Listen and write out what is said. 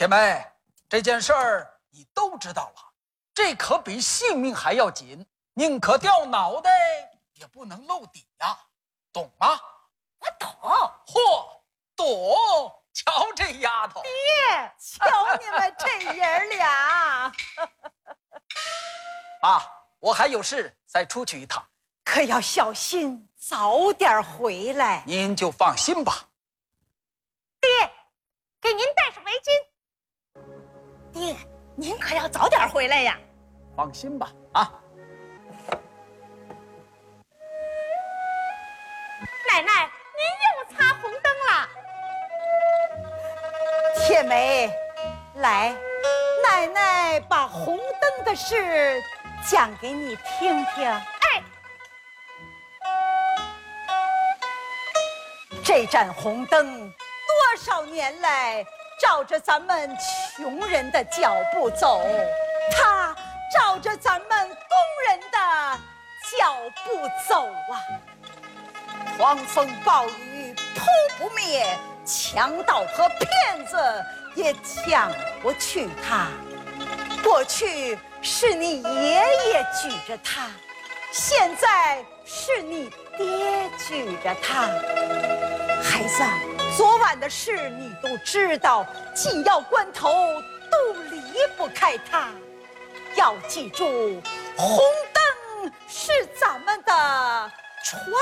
铁梅，这件事儿你都知道了，这可比性命还要紧，宁可掉脑袋也不能露底呀，懂吗？ 我懂。 嚯，懂！瞧这丫头， 爹，瞧你们这爷俩。 啊，我还有事，再出去一趟， 可要小心，早点回来。 您就放心吧。 爹，给您戴上围巾。爹，您可要早点回来呀。 放心吧，啊。 奶奶，您又擦红灯了。铁梅，来，奶奶把红灯的事讲给你听听。哎，这盏红灯多少年来照着咱们穷人的脚步走，它照着咱们工人的脚步走啊。狂风暴雨扑不灭，强盗和骗子也抢不去它。过去是你爷爷举着它，现在是你爹举着它。孩子，昨晚的事你都知道，紧要关头都离不开它。要记住，红灯是咱们的传